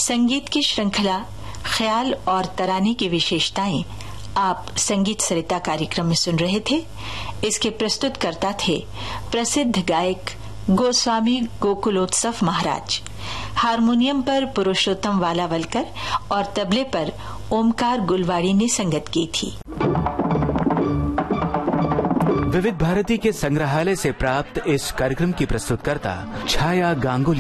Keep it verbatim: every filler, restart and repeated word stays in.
संगीत की श्रृंखला ख्याल और तराने की विशेषताएं आप संगीत सरिता कार्यक्रम में सुन रहे थे। इसके प्रस्तुतकर्ता थे प्रसिद्ध गायक गोस्वामी गोकुलोत्सव महाराज। हारमोनियम पर पुरुषोत्तम वालावलकर और तबले पर ओमकार गुलवाड़ी ने संगत की थी। विविध भारती के संग्रहालय से प्राप्त इस कार्यक्रम की प्रस्तुतकर्ता छाया गांगुली।